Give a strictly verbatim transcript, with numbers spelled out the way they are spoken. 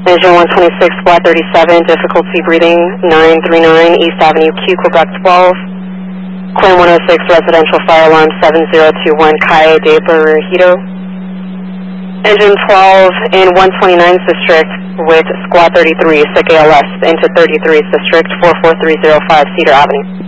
Engine one twenty-six, Squad thirty-seven, difficulty breathing, nine three nine, East Avenue Q, Quebec twelve. Claim one oh six, residential fire alarm seven zero two one, Calle de Berrido. Engine twelve in one twenty-ninth District with Squad thirty-three, S I C A L S, into thirty-three's District, four four three zero five, Cedar Avenue.